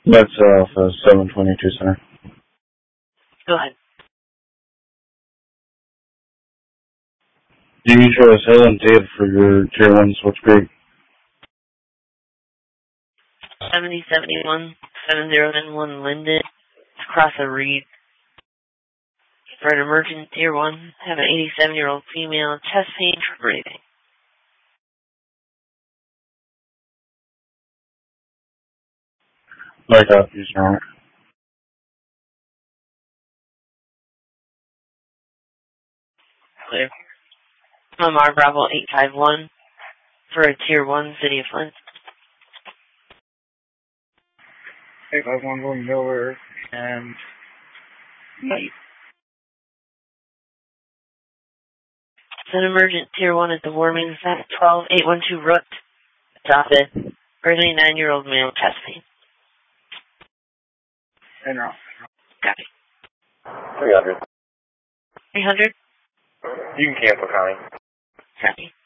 That's for 722 Center. Go ahead. Demetrius Hill and Dave for your Tier 1 switch group. 7071 7091 Linden. Across a reed. For an emergent Tier 1, have an 87-year-old female, chest pain for breathing. Like that, Your Honor. Clear. Lamar Bravo 851 for a Tier 1, City of Flint. 851 going over and night. It's an emergent Tier 1 at the Warming Site 12812 Root. Adopted. Early 9-year-old male, chest pain. And off. Copy. 300. 300? You can cancel, Connie. Copy.